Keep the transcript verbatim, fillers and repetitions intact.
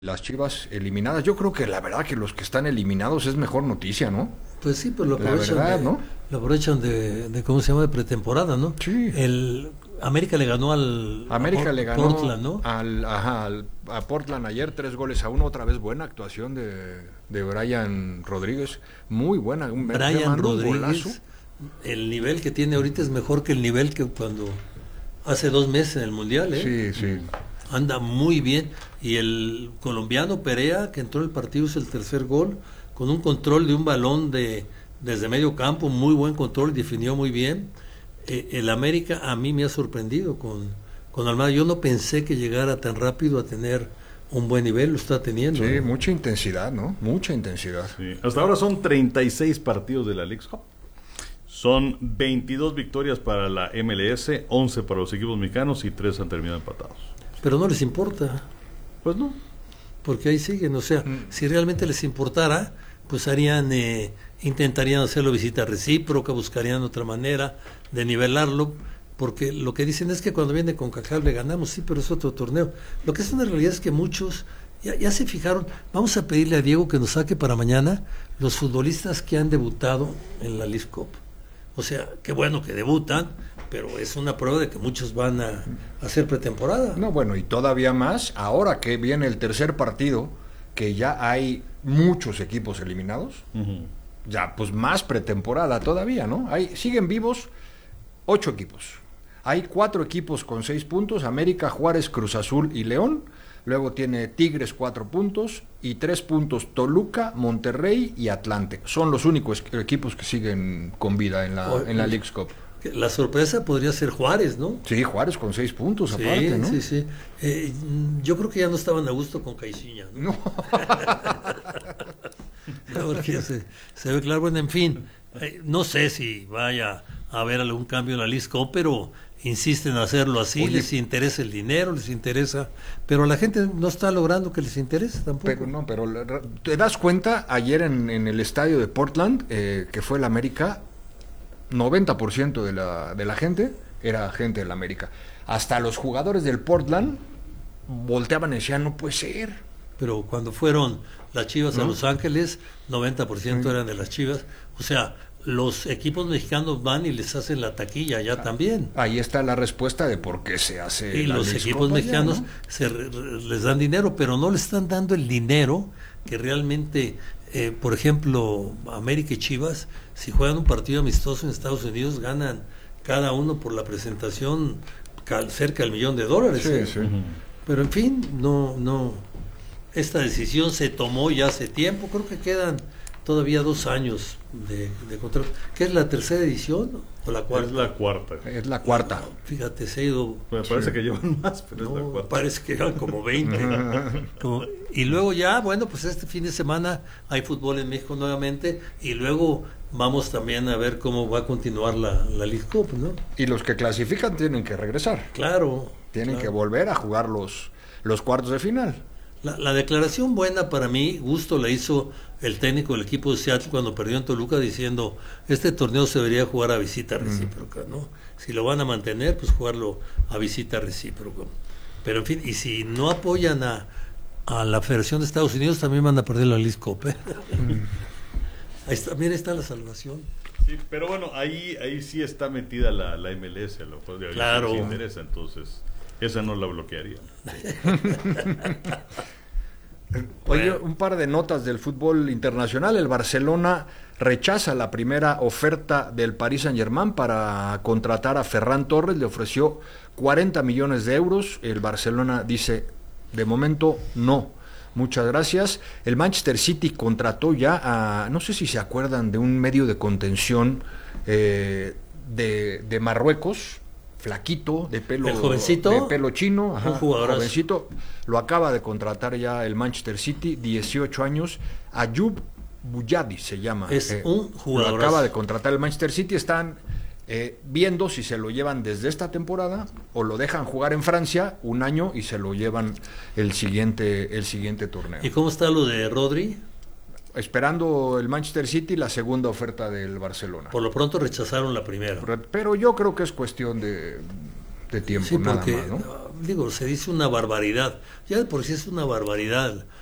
Las Chivas eliminadas, yo creo que la verdad que los que están eliminados es mejor noticia, ¿no? Pues sí, pues lo La aprovechan, verdad, de, ¿no? lo aprovechan de, de, ¿cómo se llama?, de pretemporada, ¿no? Sí. El América le ganó al América a le ganó Portland, ¿no? al, ajá, al, a Portland ayer tres goles a uno, otra vez buena actuación de, de Brian Rodríguez, muy buena. Un, Brian Rodríguez, golazo. El nivel que tiene ahorita es mejor que el nivel que cuando hace dos meses en el Mundial, ¿eh? Sí, sí. Anda muy bien. Y el colombiano Perea, que entró en el partido, es el tercer gol, con un control de un balón de desde medio campo, muy buen control, definió muy bien. Eh, el América a mí me ha sorprendido con, con Almada. Yo no pensé que llegara tan rápido a tener un buen nivel, lo está teniendo. Sí, ¿eh? mucha intensidad, ¿no? Mucha intensidad. Sí. Hasta ahora son treinta y seis partidos de la Leagues Cup. Son veintidós victorias para la M L S, once para los equipos mexicanos y tres han terminado empatados. Pero no les importa. Pues no. Porque ahí siguen, o sea, mm. si realmente les importara, pues harían, eh, intentarían hacerlo visita recíproca, buscarían otra manera de nivelarlo, porque lo que dicen es que cuando viene con CONCACAF le ganamos, sí, pero es otro torneo. Lo que es una realidad es que muchos ya, ya se fijaron. Vamos a pedirle a Diego que nos saque para mañana los futbolistas que han debutado en la Leagues Cup. O sea, qué bueno que debutan, pero es una prueba de que muchos van a hacer pretemporada. No, bueno, y todavía más, ahora que viene el tercer partido, que ya hay muchos equipos eliminados, uh-huh. ya pues más pretemporada todavía, ¿no? Hay, siguen vivos ocho equipos. Hay cuatro equipos con seis puntos, América, Juárez, Cruz Azul y León. Luego tiene Tigres cuatro puntos y tres puntos Toluca, Monterrey y Atlante. Son los únicos equipos que siguen con vida en la, en la Leagues Cup. La sorpresa podría ser Juárez, ¿no? Sí, Juárez con seis puntos sí, aparte, ¿no? Sí, sí, eh, yo creo que ya no estaban a gusto con Caixinha, ¿no? no. Porque se, se ve claro, bueno, en fin, eh, no sé si vaya a haber algún cambio en la Leagues Cup, pero insisten en hacerlo así. Oye, les interesa el dinero, les interesa, pero la gente no está logrando que les interese tampoco. Pero no, pero te das cuenta, ayer en, en el estadio de Portland, eh, que fue el América, noventa por ciento de la, de la gente era gente del América. Hasta los jugadores del Portland volteaban y decían, no puede ser. Pero cuando fueron las Chivas ¿no? a Los Ángeles, noventa por ciento sí. eran de las Chivas. O sea, los equipos mexicanos van y les hacen la taquilla allá ah, también. Ahí está la respuesta de por qué se hace. Y la los equipos allá, mexicanos ¿no? se re, les dan dinero, pero no le están dando el dinero que realmente, eh, por ejemplo, América y Chivas, si juegan un partido amistoso en Estados Unidos, ganan cada uno por la presentación cerca del millón de dólares. Sí, ¿eh? sí. Pero en fin, no, no. Esta decisión se tomó ya hace tiempo, creo que quedan todavía dos años de, de contrato. ¿Qué es la tercera edición o la cuarta? Es la cuarta. Es la cuarta. No, fíjate, se ha ido... Me parece sí. que llevan más, pero no, es la cuarta. Parece que llevan como veinte. como, y luego ya, bueno, pues este fin de semana hay fútbol en México nuevamente y luego vamos también a ver cómo va a continuar la, la League Cup, ¿no? Y los que clasifican tienen que regresar. Claro. Tienen claro. que volver a jugar los, los cuartos de final. La, la declaración buena para mí, gusto la hizo el técnico del equipo de Seattle cuando perdió en Toluca diciendo, este torneo se debería jugar a visita recíproca, ¿no? Si lo van a mantener, pues jugarlo a visita recíproca. Pero en fin, y si no apoyan a, a la Federación de Estados Unidos, también van a perder la League Cup, ¿eh? Ahí está, mira, está la salvación. Sí, pero bueno, ahí ahí sí está metida la, la M L S, a lo cual de claro. sí interesa, entonces esa no la bloquearía. Oye, un par de notas del fútbol internacional. El Barcelona rechaza la primera oferta del Paris Saint-Germain para contratar a Ferran Torres. Le ofreció cuarenta millones de euros. El Barcelona dice, de momento, no. Muchas gracias. El Manchester City contrató ya a, no sé si se acuerdan de un medio de contención eh, de, de Marruecos, flaquito, de pelo, ¿el jovencito? De pelo chino, ajá, un jugadorazo. Jovencito, lo acaba de contratar ya el Manchester City, dieciocho años, Ayoub Bouyadi se llama. Es eh, un jugadorazo. Lo acaba de contratar el Manchester City, están eh, viendo si se lo llevan desde esta temporada o lo dejan jugar en Francia un año y se lo llevan el siguiente, el siguiente torneo. ¿Y cómo está lo de Rodri? Esperando el Manchester City la segunda oferta del Barcelona. Por lo pronto rechazaron la primera. Pero yo creo que es cuestión de, de tiempo, sí, nada porque más, ¿no? digo, se dice una barbaridad. Ya de por sí es una barbaridad